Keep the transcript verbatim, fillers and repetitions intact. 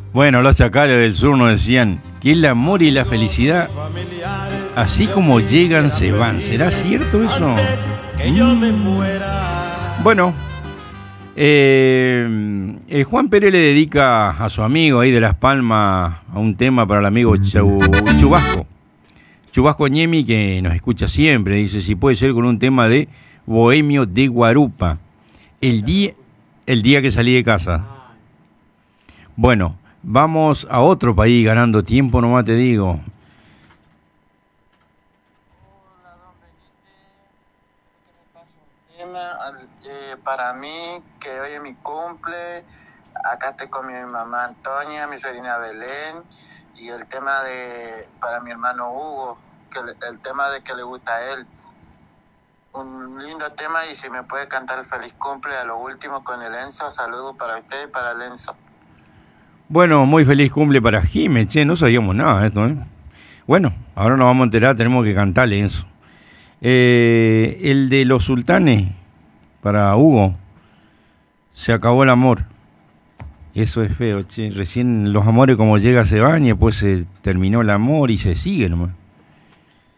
Bueno, los chacales del sur nos decían que el amor y la felicidad, así como llegan, se van. ¿Será cierto eso? Mm. Bueno, eh, eh, Juan Pérez le dedica a su amigo ahí de Las Palmas a un tema para el amigo Chau, Chubasco. Chubasco Ñemi, que nos escucha siempre, dice si puede ser con un tema de Bohemio de Guarupa. El día, el día que salí de casa. Bueno, vamos a otro país ganando tiempo, nomás te digo. Hola, don Benítez, que me pase un tema. Eh, para mí, que hoy es mi cumple, acá estoy con mi mamá Antonia, mi sobrina Belén, y el tema de, para mi hermano Hugo, que le, el tema de que le gusta a él. Un lindo tema, y si me puede cantar el feliz cumple a lo último con el Enzo, saludos para usted y para el Enzo. Bueno, muy feliz cumple para Jiménez, che, no sabíamos nada de esto, ¿eh? Bueno, ahora nos vamos a enterar, tenemos que cantarle eso. Eh, el de los sultanes, para Hugo, se acabó el amor. Eso es feo, che. Recién los amores como llega se van y después se terminó el amor y se sigue nomás.